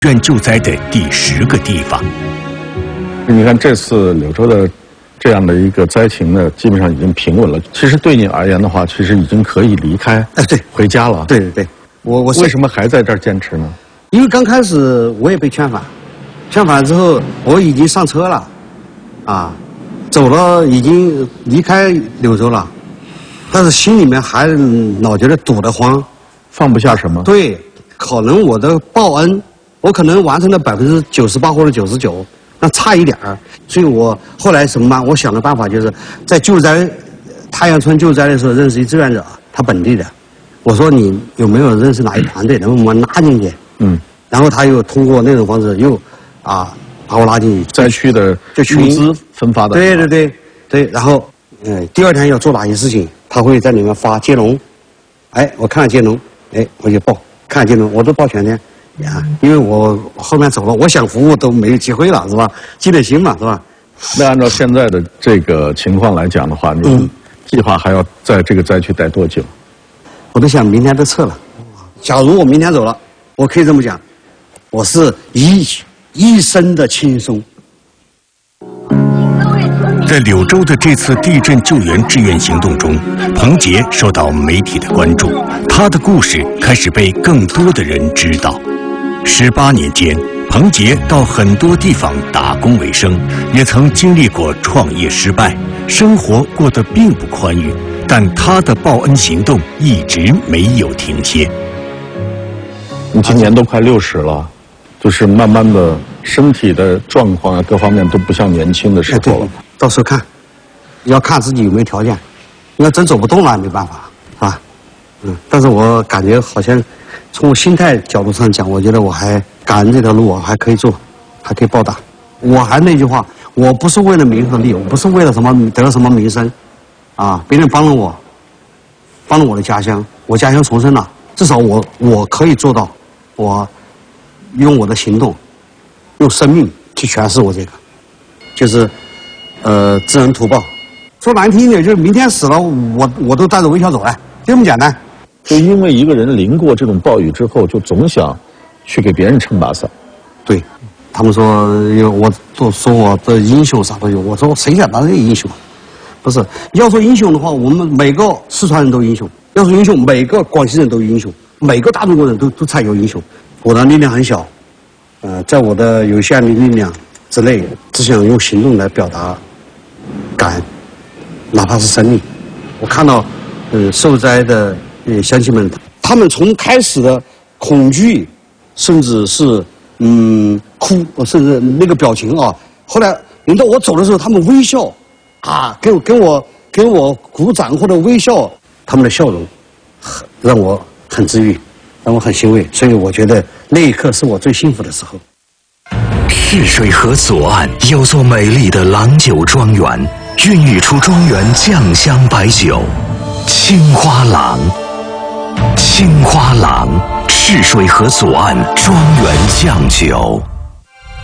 院救灾的第10个地方。 你看这次柳州的这样的一个灾情呢，基本上已经平稳了。其实对你而言的话，其实已经可以离开， 对， 回家了。 对对对，我为什么还在这儿坚持呢？ 因为刚开始我也被劝返，劝返之后我已经上车了，啊，走了，已经离开柳州了，但是心里面还老觉得堵得慌， 放不下什么？ 对，可能我的报恩，我可能完成了98%或者99%，那差一点儿，所以我后来怎么办？我想的办法就是在救灾太阳村救灾的时候认识一志愿者，他本地的，我说你有没有认识哪一团队能把我拉进去？然后他又通过那种方式又把我拉进去灾区的物资分发的。 对，然后第2天要做哪些事情，他会在里面发接龙，哎，我看了接龙，哎，我就报，看了接龙我都报全天。因为我后面走了，我想服务都没有机会了，是吧？积累心嘛，是吧？ 那按照现在的这个情况来讲的话，你计划还要在这个灾区待多久？ 我都想明天就撤了。假如我明天走了，我可以这么讲，我是一生的轻松。 在柳州的这次地震救援志愿行动中，彭杰受到媒体的关注，他的故事开始被更多的人知道。18年间，彭杰到很多地方打工为生，也曾经历过创业失败，生活过得并不宽裕，但他的报恩行动一直没有停歇。 你今年都快60了，就是慢慢的身体的状况啊，各方面都不像年轻的时候了。 到时候看，要看自己有没有条件。你要真走不动了，没办法，是吧？但是我感觉好像从我心态角度上讲，我觉得我还感恩这条路，我还可以做，还可以报答。我还那句话，我不是为了名和利，我不是为了什么得了什么名声，啊，别人帮了我的家乡，我家乡重生了，至少我可以做到，我用我的行动，用生命去诠释我这个，就是知恩图报。说难听一点，就是明天死了，我都带着微笑走了，就这么简单。 就因为一个人淋过这种暴雨之后，就总想去给别人撑把伞。 对，他们说我都说我的英雄啥都有，我说谁想当这个英雄？不是，要说英雄的话，我们每个四川人都英雄；要说英雄，每个广西人都英雄，每个大中国人都才有英雄。我的力量很小，在我的有限的力量之内，只想用行动来表达感恩，哪怕是生命。我看到受灾的乡亲们，他们从开始的恐惧，甚至是哭，甚至那个表情啊，后来轮到我走的时候，他们微笑啊，给我鼓掌或者微笑，他们的笑容让我很治愈，让我很欣慰，所以我觉得那一刻是我最幸福的时候。 赤水河左岸有座美丽的郎酒庄园，孕育出庄园酱香白酒青花郎。青花郎，赤水河左岸庄园酱酒。